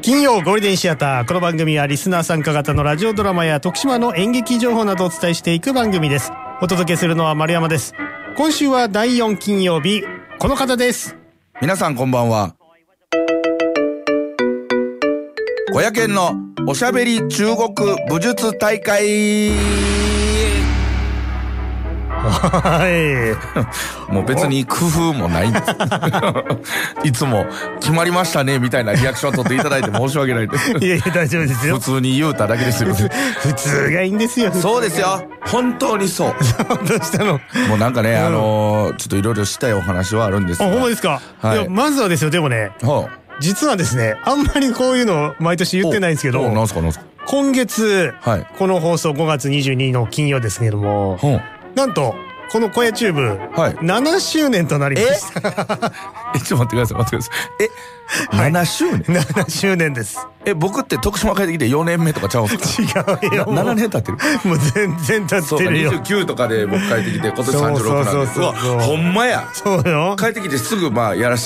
金曜ゴールデンシアター。この番組はリスナー参加型のラジオドラマや徳島の演劇情報などをお伝えしていく番組です。お届けするのは丸山です。今週は第4金曜日、この方です。 皆さんこんばんは。小屋県のおしゃべり中国武術大会。 はいもう別に工夫もないんですいつも決まりましたねみたいなリアクションを取っていただいて申し訳ないですいやいや大丈夫ですよ。 普通に言うただけですよ普通がいいんですよ。 そうですよ、本当にそうどうしたの。 もうなんかね、ちょっといろいろしたいお話はあるんですが。 ほんまですか。 はい、 いやまずはですよ。でもね、実はですね、あんまりこういうの毎年言ってないんですけど、 なんすか今月、 はい、 この放送5月22日の金曜ですけれども、なんとこの小屋チューブ、はい、7周年となりました。 ちょっと待ってください。7周年 ？7周年です。 僕って徳島帰ってきて4年目とかちゃうんすか？ 違うよ。 7年経ってる。 もう全然経ってるよ。 29とかで僕帰ってきて今年36なんです。うわほんまや。 そうよ。 帰ってきてすぐやらせて